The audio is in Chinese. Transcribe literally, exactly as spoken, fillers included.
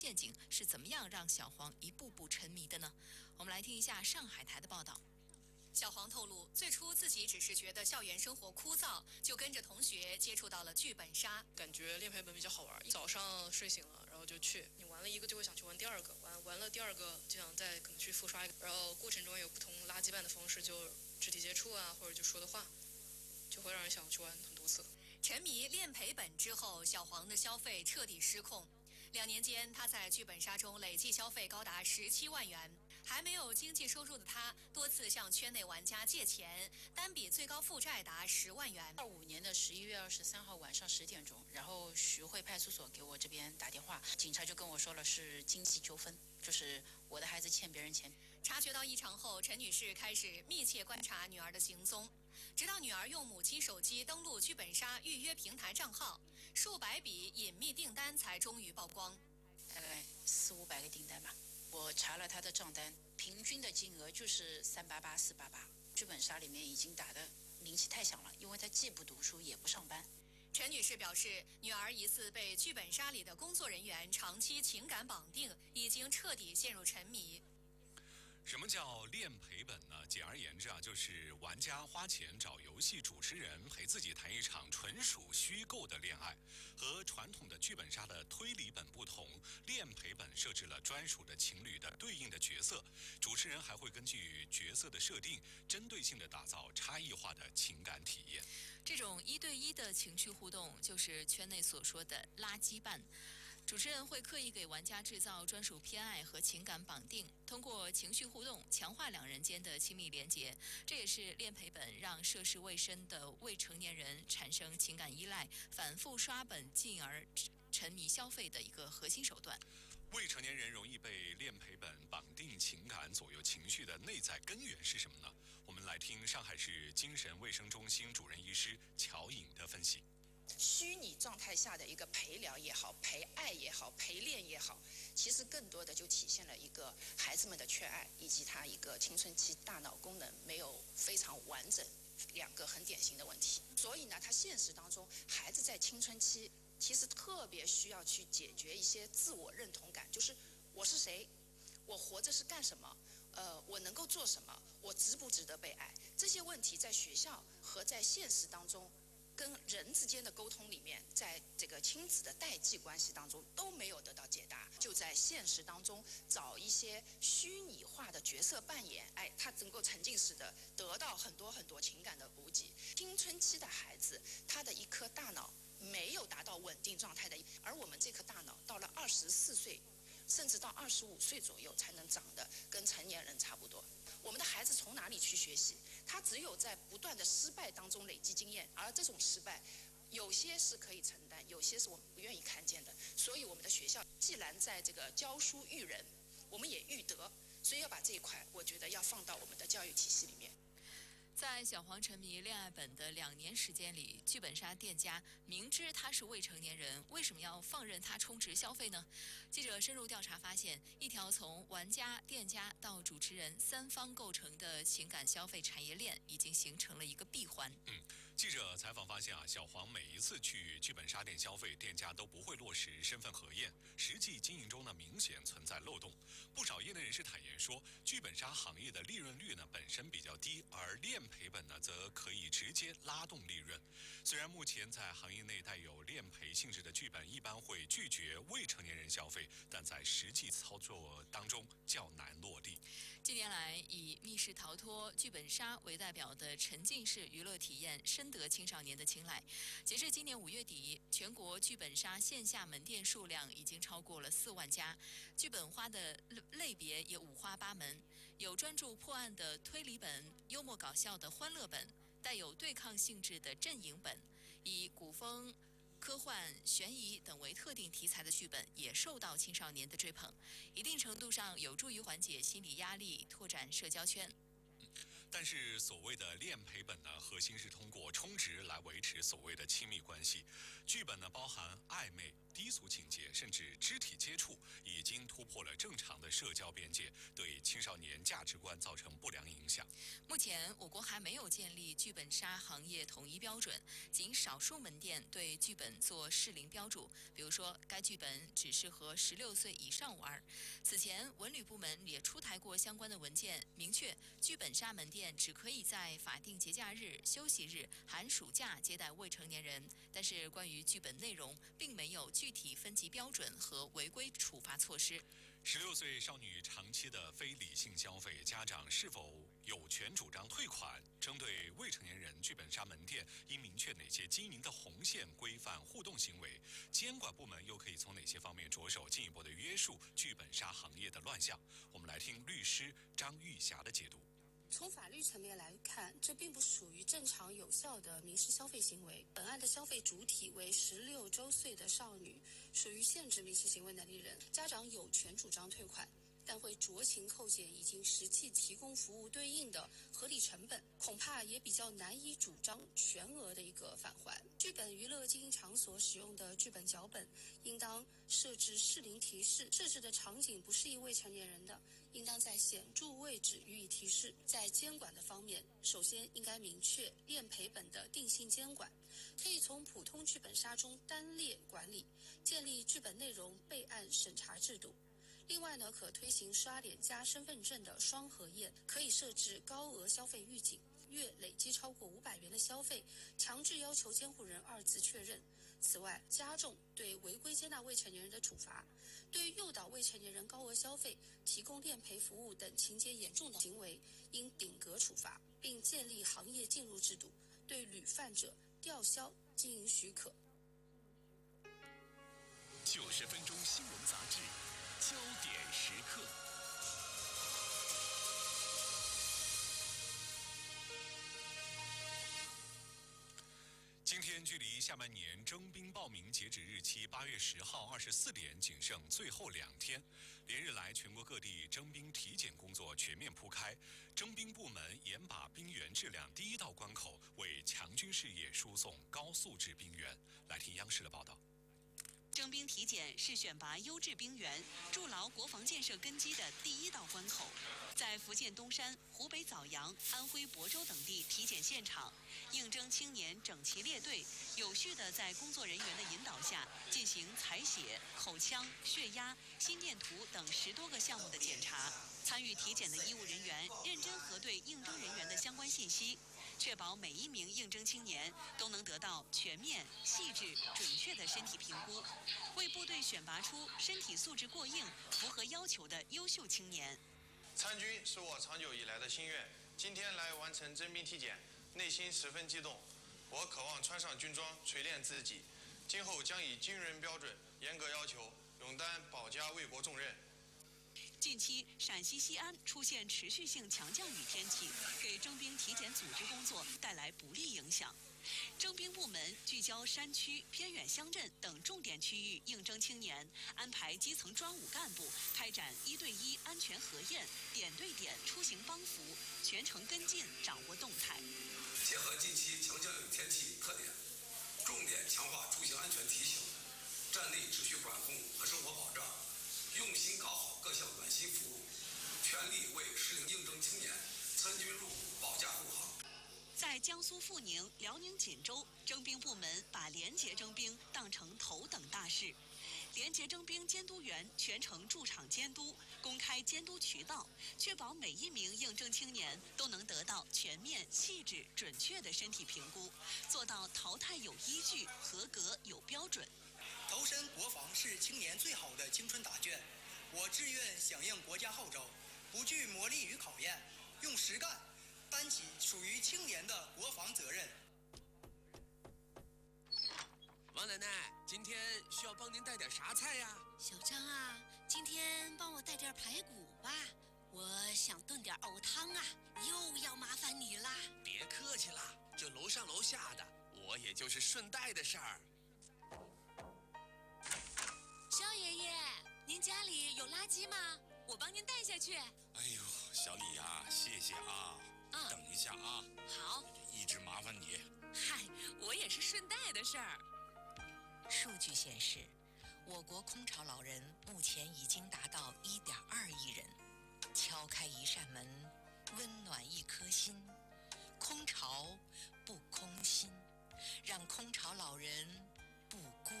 陷阱是怎么样让小黄一步步沉迷的呢？我们来听一下上海台的报道。 小黄透露，最初自己只是觉得校园生活枯燥，就跟着同学接触到了剧本杀， 感觉练陪本比较好玩。早上睡醒了，然后就去，你玩了一个就会想去玩第二个，玩完了第二个就想再可能去复刷一个，然后过程中有不同拉羁绊的方式，就肢体接触啊，或者就说的话，就会让人想去玩很多次。 沉迷练陪本之后，小黄的消费彻底失控。两年间，他在剧本杀中累计消费高达十七万元。还没有经济收入的他，多次向圈内玩家借钱，单笔最高负债达十万元。 二五年的十一月二十三号晚上十点钟，然后徐汇派出所给我这边打电话，警察就跟我说了是经济纠纷，就是我的孩子欠别人钱。 察觉到异常后，陈女士开始密切观察女儿的行踪，直到女儿用母亲手机登录剧本杀预约平台账号，数百笔隐秘订单才终于曝光， 大概四五百个订单吧。我查了他的账单，平均的金额就是三八八四八八。剧本杀里面已经打的名气太响了，因为他既不读书也不上班。 陈女士表示，女儿疑似被剧本杀里的工作人员长期情感绑定，已经彻底陷入沉迷。 什么叫练陪本呢？简而言之啊，就是玩家花钱找游戏主持人陪自己谈一场纯属虚构的恋爱。和传统的剧本杀的推理本不同，练陪本设置了专属的情侣的对应的角色，主持人还会根据角色的设定，针对性的打造差异化的情感体验。 这种一对一的情绪互动，就是圈内所说的拉羁绊。主持人会刻意给玩家制造专属偏爱和情感绑定，通过情绪互动强化两人间的亲密连结。这也是练陪本让涉世未深的未成年人产生情感依赖，反复刷本进而沉迷消费的一个核心手段。 未成年人容易被练陪本绑定情感、左右情绪的内在根源是什么呢？我们来听上海市精神卫生中心主任医师乔颖的分析。 虚拟状态下的一个陪聊也好，陪爱也好，陪练也好，其实更多的就体现了一个孩子们的缺爱，以及他一个青春期大脑功能没有非常完整，两个很典型的问题。所以呢，他现实当中，孩子在青春期其实特别需要去解决一些自我认同感，就是我是谁，我活着是干什么，呃，我能够做什么，我值不值得被爱，这些问题在学校和在现实当中跟人之间的沟通里面，在这个亲子的代际关系当中都没有得到解答，就在现实当中找一些虚拟化的角色扮演，哎，他能够沉浸式的得到很多很多情感的补给。青春期的孩子，他的一颗大脑没有达到稳定状态的，而我们这颗大脑到了二十四岁。甚至到二十五岁左右才能长得跟成年人差不多。我们的孩子从哪里去学习？他只有在不断的失败当中累积经验，而这种失败，有些是可以承担，有些是我们不愿意看见的。所以我们的学校既然在这个教书育人，我们也育德，所以要把这一块，我觉得要放到我们的教育体系里面。 在小黄沉迷恋爱本的两年时间里，剧本杀店家明知他是未成年人，为什么要放任他充值消费呢？记者深入调查发现，一条从玩家、店家到主持人三方构成的情感消费产业链已经形成了一个闭环。 嗯，记者采访发现啊，小黄每一次去剧本杀店消费，店家都不会落实身份核验，实际经营中呢明显存在漏洞。不少业内人士坦言说，剧本杀行业的利润率呢本身比较低，而练陪本呢，则可以直接拉动利润。虽然目前在行业内带有练陪性质的剧本一般会拒绝未成年人消费，但在实际操作当中较难落地。 近年来，以密室逃脱、剧本杀为代表的沉浸式娱乐体验深得青少年的青睐。截至今年五月底，全国剧本杀线下门店数量已经超过了四万家，剧本花的类别也五花八门，有专注破案的推理本，幽默搞笑的欢乐本，带有对抗性质的阵营本，以古风、科幻、悬疑等为特定题材的剧本也受到青少年的追捧，一定程度上有助于缓解心理压力，拓展社交圈。 但是所谓的练陪本呢，核心是通过充值来维持所谓的亲密关系。剧本呢包含暧昧、 低俗情节甚至肢体接触，已经突破了正常的社交边界，对青少年价值观造成不良影响。 目前，我国还没有建立剧本杀行业统一标准，仅少数门店对剧本做适龄标注，比如说该剧本只适合十六岁以上玩。此前，文旅部门也出台过相关的文件，明确剧本杀门店只可以在法定节假日、休息日、寒暑假接待未成年人，但是关于剧本内容，并没有具体分级标准和违规处罚措施。 十六岁少女长期的非理性消费，家长是否有权主张退款？针对未成年人剧本杀门店，应明确哪些经营的红线，规范互动行为？监管部门又可以从哪些方面着手进一步的约束剧本杀行业的乱象？我们来听律师张玉霞的解读。 从法律层面来看，这并不属于正常有效的民事消费行为。本案的消费主体为十六周岁的少女，属于限制民事行为能力人，家长有权主张退款，但会酌情扣减已经实际提供服务对应的合理成本，恐怕也比较难以主张全额的一个返还。剧本娱乐经营场所使用的剧本脚本，应当设置适龄提示，设置的场景不适宜未成年人的，应当在显著位置予以提示。在监管的方面，首先应该明确练赔本的定性监管，可以从普通剧本杀中单列管理，建立剧本内容备案审查制度。另外呢，可推行刷脸加身份证的双核验，可以设置高额消费预警，月累计超过五百元的消费，强制要求监护人二次确认。此外，加重对违规接纳未成年人的处罚，对于诱导未成年人高额消费、提供练赔服务等情节严重的行为，应顶格处罚，并建立行业进入制度，对屡犯者吊销经营许可。 九十分钟新闻杂志，焦点时刻。 今天距离下半年征兵报名截止日期八月十号二十四点仅剩最后两天，连日来全国各地征兵体检工作全面铺开，征兵部门严把兵员质量第一道关口，为强军事业输送高素质兵员。来听央视的报道。 征兵体检是选拔优质兵员、筑牢国防建设根基的第一道关口。在福建东山、湖北枣阳、安徽亳州等地体检现场，应征青年整齐列队，有序地在工作人员的引导下进行采血、口腔、血压、心电图等十多个项目的检查。参与体检的医务人员认真核对应征人员的相关信息，确保每一名应征青年都能得到全面、细致、准确的身体评估，为部队选拔出身体素质过硬、符合要求的优秀青年。 参军是我长久以来的心愿，今天来完成征兵体检，内心十分激动。我渴望穿上军装，锤炼自己，今后将以军人标准严格要求，勇担保家卫国重任。 近期，陕西西安出现持续性强降雨天气，给征兵体检组织工作带来不利影响。征兵部门聚焦山区、偏远乡镇等重点区域应征青年，安排基层专武干部开展一对一安全核验、点对点出行帮扶，全程跟进掌握动态。 结合近期强降雨天气特点，重点强化出行安全提醒、站内秩序管控和生活保障，用心搞好各项暖心服务，全力为适龄应征青年参军入伍保驾护航。 在江苏阜宁、辽宁锦州，征兵部门把廉洁征兵当成头等大事。廉洁征兵监督员全程驻场监督，公开监督渠道，确保每一名应征青年都能得到全面、细致、准确的身体评估，做到淘汰有依据、合格有标准。 投身国防是青年最好的青春答卷，我志愿响应国家号召，不惧磨砺与考验，用实干担起属于青年的国防责任。 王奶奶，今天需要帮您带点啥菜呀？ 小张啊，今天帮我带点排骨吧，我想炖点藕汤啊，又要麻烦你啦。 别客气了，这楼上楼下的，我也就是顺带的事儿。 肖爷爷，您家里有垃圾吗？我帮您带下去。 哎呦，小李啊，谢谢啊。 嗯， 等一下啊。 好。 一直麻烦你。 嗨，我也是顺带的事儿。数据显示， 我国空巢老人目前已经达到一点二亿人。敲开一扇门，温暖一颗心，空巢不空心，让空巢老人不孤